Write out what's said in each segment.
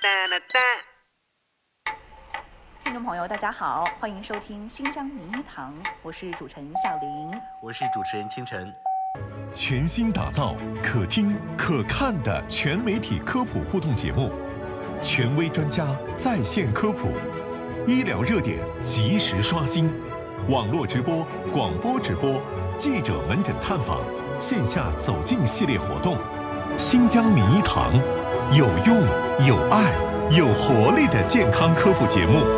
听众朋友，大家好，欢迎收听新疆名医堂，我是主持人夏玲， 我是主持人清晨。 全新打造可听可看的全媒体科普互动节目，权威专家在线科普，医疗热点及时刷新，网络直播、广播直播，记者门诊探访，线下走进系列活动。新疆名医堂，有用、有爱、有活力的健康科普节目。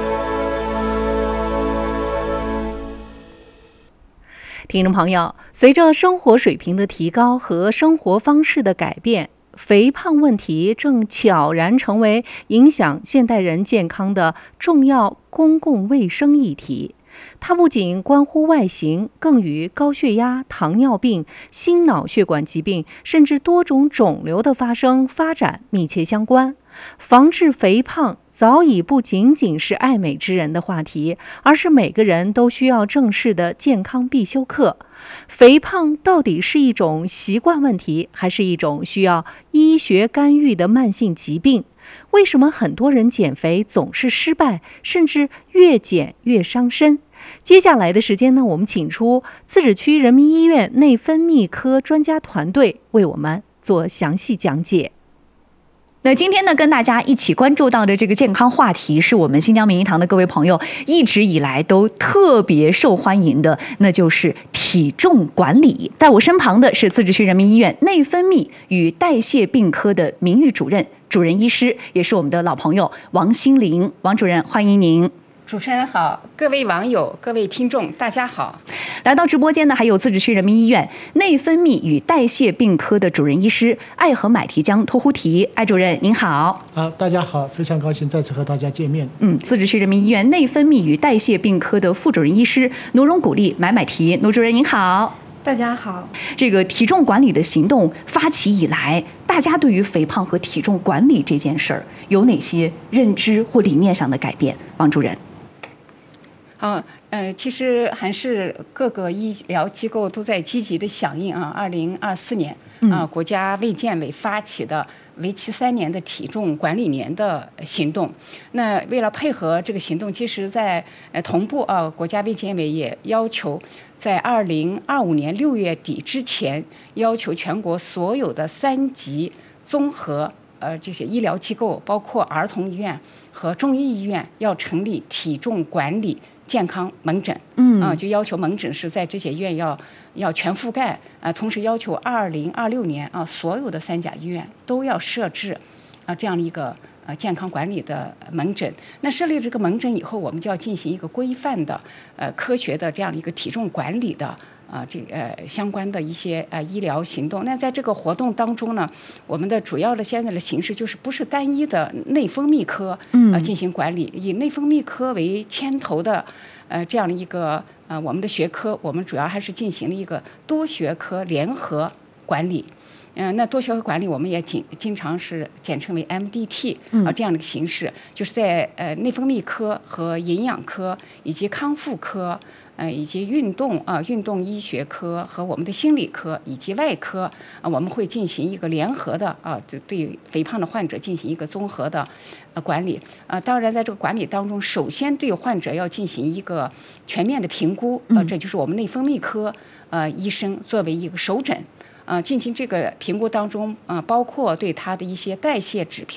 听众朋友，随着生活水平的提高和生活方式的改变，肥胖问题正悄然成为影响现代人健康的重要公共卫生议题。它不仅关乎外形，更与高血压、糖尿病、心脑血管疾病，甚至多种肿瘤的发展密切相关。防治肥胖早已不仅仅是爱美之人的话题，而是每个人都需要正视的健康必修课。肥胖到底是一种习惯问题，还是一种需要医学干预的慢性疾病？为什么很多人减肥总是失败，甚至越减越伤身？接下来的时间呢，我们请出自治区人民医院内分泌科专家团队为我们做详细讲解。 那今天呢，跟大家一起关注到的这个健康话题，是我们新疆名医堂的各位朋友一直以来都特别受欢迎的，那就是体重管理。在我身旁的是自治区人民医院内分泌与代谢病科的名誉主任医师，也是我们的老朋友王心凌。王主任，欢迎您。 主持人好，各位网友、各位听众，大家好。 来到直播间呢，还有自治区人民医院内分泌与代谢病科的主任医师艾和买提江托呼提。艾主任您好。 大家好，非常高兴再次和大家见面。 自治区人民医院内分泌与代谢病科的副主任医师努荣古丽买提。努主任您好。 大家好。 这个体重管理的行动发起以来，大家对于肥胖和体重管理这件事儿有哪些认知或理念上的改变？王主任。 其实还是各个医疗机构都在积极的响应啊。2024年国家卫健委发起的为期3年的体重管理年的行动。那为了配合这个行动，其实在同步国家卫健委也要求在2025年6月底之前，要求全国所有的3级综合这些医疗机构，包括儿童医院和中医医院，要成立体重管理健康门诊。就要求门诊是在这些医院要全覆盖。同时要求2026年所有的3甲医院都要设置这样的一个健康管理的门诊。那设立这个门诊以后，我们就要进行一个规范的科学的这样的一个体重管理的相关的一些医疗行动。那在这个活动当中呢，我们的主要的现在的形式就是不是单一的内分泌科进行管理，以内分泌科为牵头的这样的一个我们的学科，我们主要还是进行了一个多学科联合管理。那多学科管理我们也经常是简称为 MDT 这样的一个形式，就是在内分泌科和营养科以及康复科以及运动医学科和我们的心理科以及外科我们会进行一个联合的对肥胖的患者进行一个综合的管理。当然在这个管理当中，首先对患者要进行一个全面的评估，这就是我们内分泌科医生作为一个首诊进行这个评估当中包括对他的一些代谢指标